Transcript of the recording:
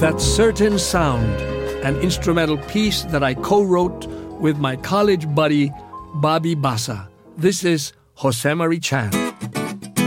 That Certain Sound, an instrumental piece that I co-wrote with my college buddy, Bobby Bassa. This is Jose Marie Chan.